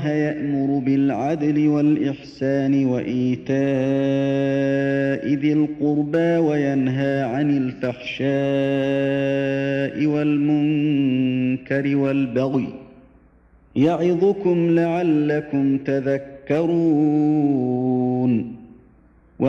يأمر بالعدل والإحسان وإيتاء ذي القربى وينهى عن الفحشاء والمنكر والبغي يعظكم لعلكم تذكرون